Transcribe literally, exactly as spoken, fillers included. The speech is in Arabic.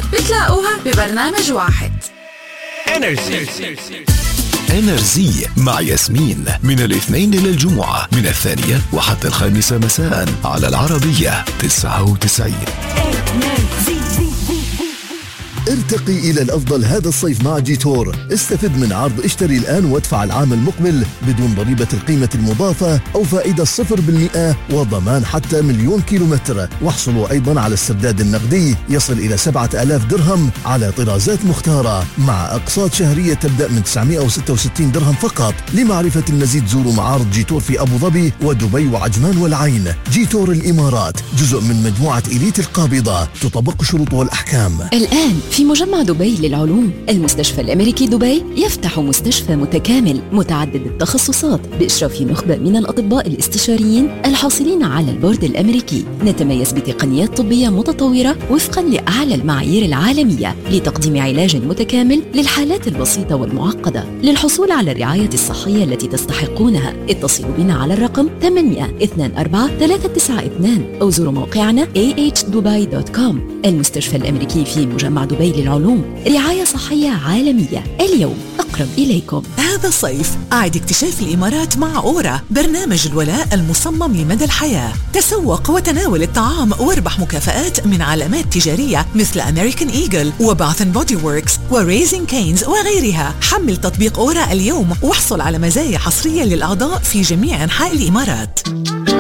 بتلاقوها ببرنامج واحد. انرجي انرجي مع ياسمين من الاثنين إلى الجمعة من الثانية وحتى الخامسة مساء على العربية تسعة وتسعين. ارتقي إلى الأفضل هذا الصيف مع جيتور. استفد من عرض اشتري الآن وادفع العام المقبل بدون ضريبة القيمة المضافة أو فائدة صفر بالمئة وضمان حتى مليون كيلومتر. واحصلوا أيضا على السداد النقدي يصل إلى سبعة آلاف درهم على طرازات مختارة مع أقساط شهرية تبدأ من تسعمائة وستة وستين درهم فقط. لمعرفة المزيد زوروا معارض جيتور في أبو ظبي ودبي وعجمان والعين. جيتور الإمارات جزء من مجموعة إليت القابضة، تطبق شروط والأحكام. الآن في مجمع دبي للعلوم، المستشفى الأمريكي دبي يفتح مستشفى متكامل متعدد التخصصات بإشراف نخبة من الأطباء الاستشاريين الحاصلين على البورد الأمريكي. نتميز بتقنيات طبية متطورة وفقا لأعلى المعايير العالمية لتقديم علاج متكامل للحالات البسيطة والمعقدة. للحصول على الرعاية الصحية التي تستحقونها اتصلوا بنا على الرقم ثمانية اثنين أربعة ثلاثة تسعة اثنين أو زوروا موقعنا إيه إتش دبي دوت كوم. المستشفى الأمريكي في مجمع دبي للعلوم، رعاية صحية عالمية اليوم أقرب إليكم. هذا الصيف أعد اكتشاف الإمارات مع أورا، برنامج الولاء المصمم لمدى الحياة. تسوق وتناول الطعام واربح مكافآت من علامات تجارية مثل أمريكان إيجل وباث اند بودي ووركس وريزين كينز وغيرها. حمل تطبيق أورا اليوم واحصل على مزايا حصرية للأعضاء في جميع أنحاء الإمارات.